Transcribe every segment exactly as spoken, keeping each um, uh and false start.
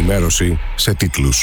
ενημέρωση σε τίτλους.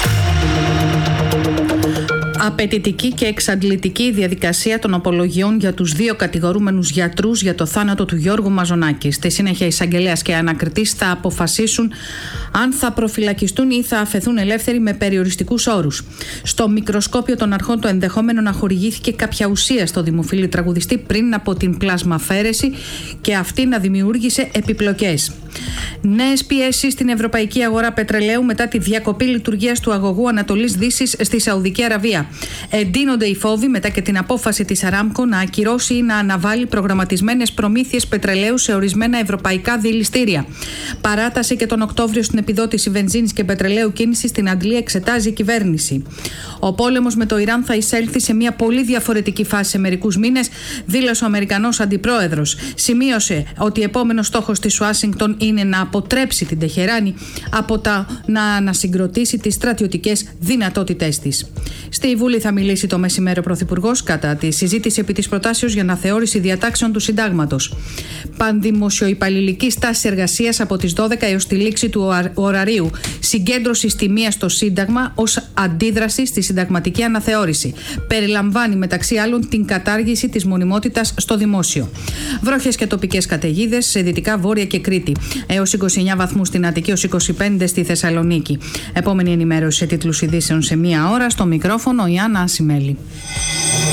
Απαιτητική και εξαντλητική διαδικασία των απολογιών για τους δύο κατηγορούμενους γιατρούς για το θάνατο του Γιώργου Μαζονάκη. Στη συνέχεια, εισαγγελέας και ανακριτής θα αποφασίσουν αν θα προφυλακιστούν ή θα αφαιθούν ελεύθεροι με περιοριστικούς όρους. Στο μικροσκόπιο των αρχών, το ενδεχόμενο να χορηγήθηκε κάποια ουσία στο δημοφιλή τραγουδιστή πριν από την πλασμαφαίρεση και αυτή να δημιούργησε επιπλοκές. Νέες πιέσεις στην ευρωπαϊκή αγορά πετρελαίου μετά τη διακοπή λειτουργίας του αγωγού Ανατολής-Δύσης στη Σαουδική Αραβία. Εντείνονται οι φόβοι μετά και την απόφαση της Αράμκο να ακυρώσει ή να αναβάλει προγραμματισμένες προμήθειες πετρελαίου σε ορισμένα ευρωπαϊκά δηληστήρια. Παράταση και τον Οκτώβριο στην επιδότηση βενζίνης και πετρελαίου κίνησης στην Αντλία εξετάζει η κυβέρνηση. Ο πόλεμος με το Ιράν θα εισέλθει σε μια πολύ διαφορετική φάση σε μερικούς μήνες, δήλωσε ο Αμερικανός αντιπρόεδρος. Σημείωσε ότι επόμενος στόχος της Ουάσιγκτον είναι να αποτρέψει την Τεχεράνη από τα να ανασυγκροτήσει τις στρατιωτικές δυνατότητές της. Στη Βουλή θα μιλήσει το μεσημέρι ο Πρωθυπουργός κατά τη συζήτηση επί της προτάσεως για αναθεώρηση διατάξεων του Συντάγματος. Πανδημοσιοϊπαλληλική στάση εργασίας από τις δώδεκα έως τη λήξη του ωραρίου. Συγκέντρωση τιμίας στο Σύνταγμα ως αντίδραση στη συνταγματική αναθεώρηση. Περιλαμβάνει μεταξύ άλλων την κατάργηση της μονιμότητας στο δημόσιο. Βροχές και τοπικές καταιγίδες σε Δυτικά, Βόρεια και Κρήτη. Έως είκοσι εννέα βαθμούς στην Αττική, έως είκοσι πέντε στη Θεσσαλονίκη. Επόμενη ενημέρωση σε τίτλους ειδήσεων σε μία ώρα. Στο μικρόφωνο η Άννα Ασημέλη.